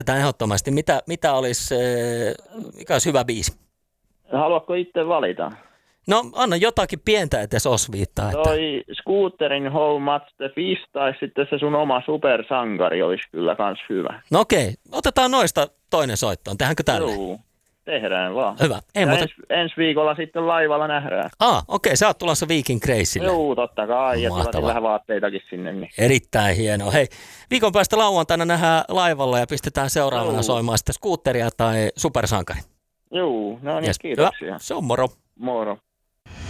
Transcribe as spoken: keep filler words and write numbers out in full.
Tämä ehdottomasti. Mitä, mitä olisi, mikä olisi hyvä biisi? Haluatko itse valita? No anna jotakin pientä edes osviittaa. Että... Toi Scooterin How Much the Fish tai sitten se sun oma supersankari olisi kyllä kans hyvä. No okei, otetaan noista toinen soittoon. Tehdäänkö tälle? Joo, tehdään vaan. Hyvä. Ei muuta... ens, ensi viikolla sitten laivalla nähdään. Ah, okei, sä oot tulossa Viking Crazylle. Joo, totta kai. Ja tilasin vähän vaatteitakin sinne. Niin. Erittäin hienoa. Hei, viikon päästä lauantaina nähdään laivalla ja pistetään seuraavana Joo. soimaan sitten Scooteria tai supersankari. Joo, no niin, yes. kiitoksia. Hyvä. Se on moro. Moro.